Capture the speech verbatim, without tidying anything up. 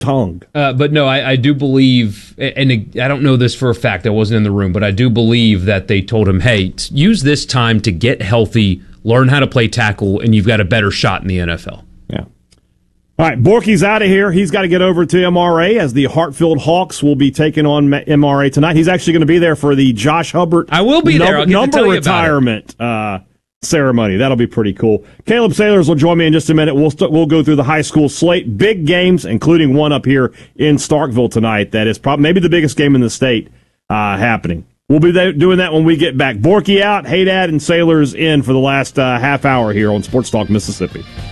tongue. Uh, but no, I, I do believe, and I don't know this for a fact, I wasn't in the room, but I do believe that they told him, hey, use this time to get healthy, learn how to play tackle, and you've got a better shot in the N F L. Yeah. All right, Borky's out of here. He's got to get over to M R A as the Hartfield Hawks will be taking on M R A tonight. He's actually going to be there for the Josh Hubbard I will be num- there. I'll get number to tell you retirement uh, ceremony. That'll be pretty cool. Caleb Sailors will join me in just a minute. We'll st- we'll go through the high school slate, big games, including one up here in Starkville tonight. That is probably maybe the biggest game in the state uh, happening. We'll be there doing that when we get back. Borky out, Haydad and Sailors in for the last uh, half hour here on Sports Talk Mississippi.